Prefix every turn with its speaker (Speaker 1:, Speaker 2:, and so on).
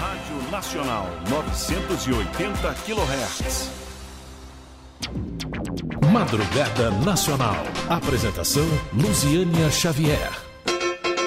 Speaker 1: Rádio Nacional, 980 kHz.
Speaker 2: Madrugada Nacional. Apresentação: Luziânia Xavier.